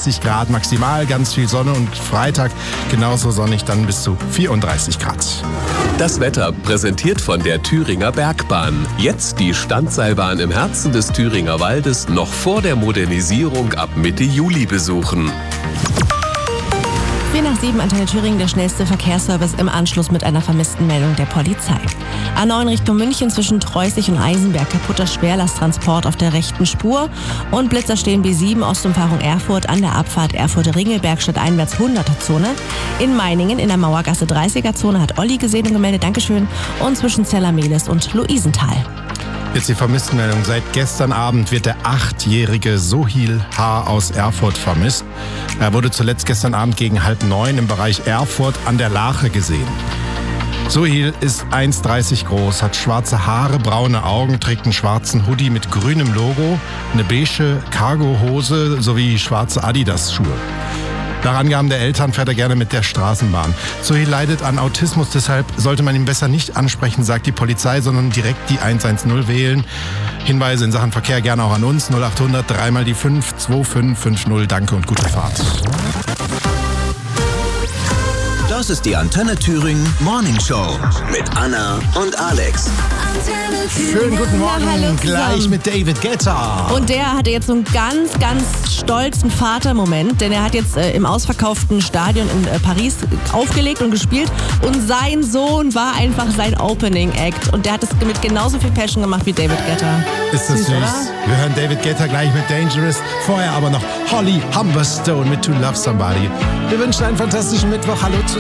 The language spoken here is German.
30 Grad maximal, ganz viel Sonne und Freitag genauso sonnig, dann bis zu 34 Grad. Das Wetter präsentiert von der Thüringer Bergbahn. Jetzt die Standseilbahn im Herzen des Thüringer Waldes noch vor der Modernisierung ab Mitte Juli besuchen. 4 nach 7, Antenne Thüringen, der schnellste Verkehrsservice im Anschluss mit einer vermissten Meldung der Polizei. A9 Richtung München zwischen Treußig und Eisenberg, kaputter Schwerlasttransport auf der rechten Spur. Und Blitzer stehen B7, Ostumfahrung Erfurt an der Abfahrt Erfurt-Ringelberg stadteinwärts 100er-Zone. In Meiningen in der Mauergasse 30er-Zone hat Olli gesehen und gemeldet, Dankeschön. Und zwischen Zellermeles und Luisenthal. Jetzt die Vermisstenmeldung. Seit gestern Abend wird der 8-jährige Sohil H. aus Erfurt vermisst. Er wurde zuletzt gestern Abend gegen 8:30 im Bereich Erfurt an der Lache gesehen. Sohil ist 1,30 groß, hat schwarze Haare, braune Augen, trägt einen schwarzen Hoodie mit grünem Logo, eine beige Cargohose sowie schwarze Adidas-Schuhe. Nach Angaben der Eltern fährt er gerne mit der Straßenbahn. Sohil leidet an Autismus, deshalb sollte man ihn besser nicht ansprechen, sagt die Polizei, sondern direkt die 110 wählen. Hinweise in Sachen Verkehr gerne auch an uns. 0800 3 mal die 5 2550. Danke und gute Fahrt. Das ist die Antenne Thüringen Morning Show mit Anna und Alex. Schönen guten Morgen, hallo gleich mit David Guetta. Und der hatte jetzt so einen ganz, ganz stolzen Vatermoment, denn er hat jetzt im ausverkauften Stadion in Paris aufgelegt und gespielt und sein Sohn war einfach sein Opening Act und der hat es mit genauso viel Passion gemacht wie David Guetta. Ist das süß? Oder? Wir hören David Guetta gleich mit Dangerous, vorher aber noch Holly Humberstone mit To Love Somebody. Wir wünschen einen fantastischen Mittwoch, hallo zusammen.